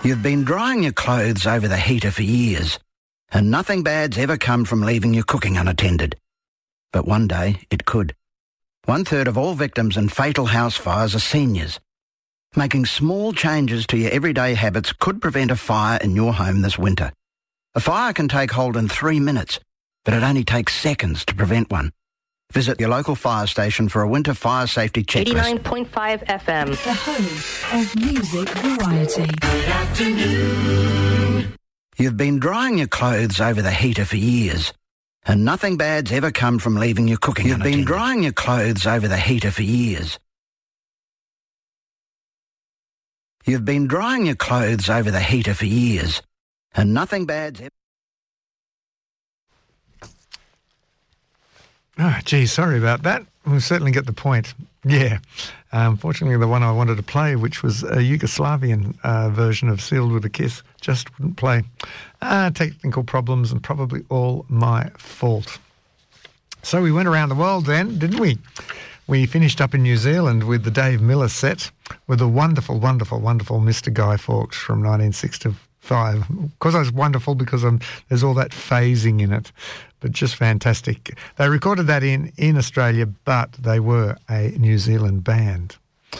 You've been drying your clothes over the heater for years, and nothing bad's ever come from leaving your cooking unattended. But one day it could. 1/3 of all victims in fatal house fires are seniors. Making small changes to your everyday habits could prevent a fire in your home this winter. A fire can take hold in 3 minutes, but it only takes seconds to prevent one. Visit your local fire station for a winter fire safety checklist. 89.5 FM. The home of music variety. Good afternoon. You've been drying your clothes over the heater for years, and nothing bad's ever come from leaving your cooking unattended. You've been drying your clothes over the heater for years. You've been drying your clothes over the heater for years, and nothing bad's ever... Oh, gee, sorry about that. We'll certainly get the point. Yeah. Unfortunately, the one I wanted to play, which was a Yugoslavian version of Sealed with a Kiss, just wouldn't play. Technical problems and probably all my fault. So we went around the world then, didn't we? We finished up in New Zealand with the Dave Miller set with the wonderful, wonderful, wonderful Mr. Guy Fawkes from 1965. Of course, I was wonderful because there's all that phasing in it, but just fantastic. They recorded that in Australia, but they were a New Zealand band.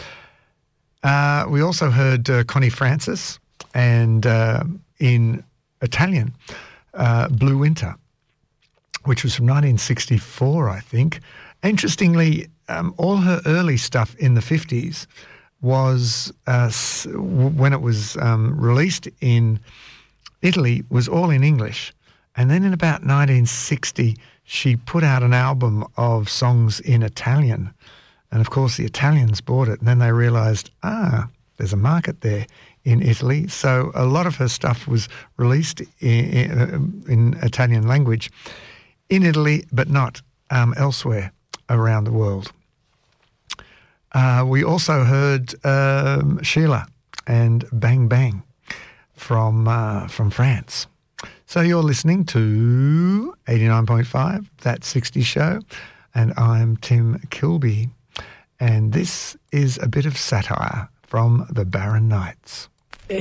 We also heard Connie Francis and in Italian, Blue Winter, which was from 1964, I think. Interestingly, all her early stuff in the 50s was, when it was released in Italy, was all in English. And then in about 1960, she put out an album of songs in Italian. And of course, the Italians bought it. And then they realised, there's a market there in Italy. So a lot of her stuff was released in Italian language in Italy, but not elsewhere around the world. We also heard Sheila and Bang Bang from France. So you're listening to 89.5, That 60 Show, and I'm Tim Kilby. And this is a bit of satire from the Barron Knights.